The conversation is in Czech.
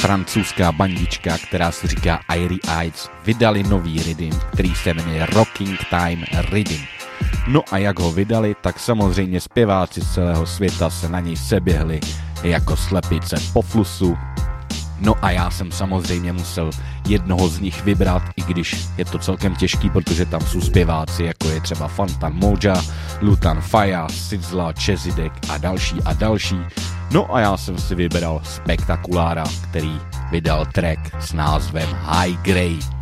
francouzská bandička, která se říká Airy Eyes, vydali nový rhythm, který se jmenuje Rocking Time Rhythm. No a jak ho vydali, tak samozřejmě zpěváci z celého světa se na něj seběhli jako slepice po flusu. No a já jsem samozřejmě musel jednoho z nich vybrat, i když je to celkem těžký, protože tam jsou zpěváci, jako je třeba Fantan Mojah, Lutan Fyah, Sizzla, Chezidek a další a další. No a já jsem si vybral Spektakulára, který vydal track s názvem High Grade.